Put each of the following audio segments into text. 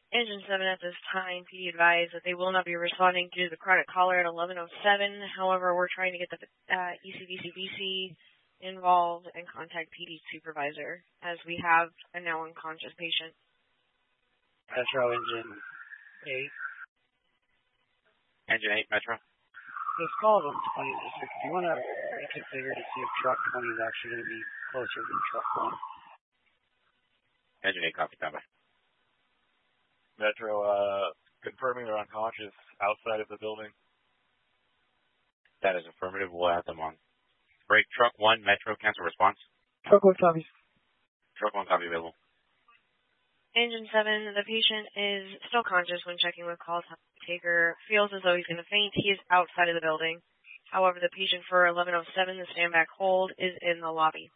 Engine 7 at this time, PD advised that they will not be responding due to the chronic caller at 11:07. However, we're trying to get the ECDCBC involved and contact PD supervisor as we have a now unconscious patient. Metro Engine 8. Engine 8, Metro. This call is 20. Do you want to reconfigure to see if truck 20 is actually going to be closer than truck 1? Engine 8, copy, standby. Metro, confirming they're unconscious outside of the building. That is affirmative. We'll have them on. Break truck 1, Metro, cancel response. Truck 1 copies. Truck 1 copy available. Engine 7, the patient is still conscious when checking with call taker. Feels as though he's going to faint. He is outside of the building. However, the patient for 11:07, the stand-back hold, is in the lobby.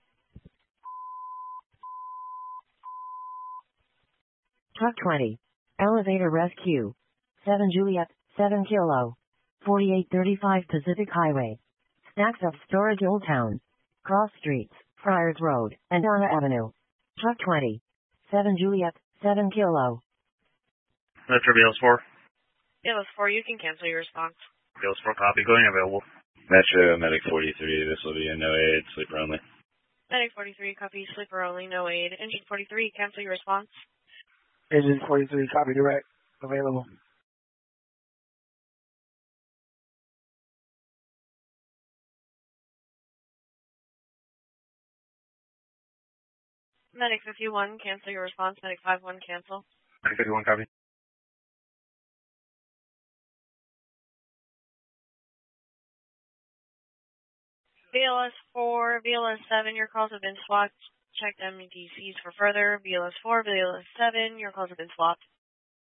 Truck 20. Elevator rescue. 7 Juliet, 7 Kilo. 4835 Pacific Highway. Stacks of storage Old Town. Cross Streets, Friars Road, and Donna Avenue. Truck 20. 7 Juliet, 7 Kilo. Metro BLS 4. BLS 4, you can cancel your response. BLS 4 copy, going available. Metro, Medic 43, this will be a no aid, sleeper only. Medic 43, copy, sleeper only, no aid. Engine 43, cancel your response. Engine 43, copy direct, available. Medic 51, cancel your response. Medic 51, cancel. Medic 51, copy. BLS 4, BLS 7, your calls have been swapped. Check MDCs for further. BLS 4, BLS 7, your calls have been swapped.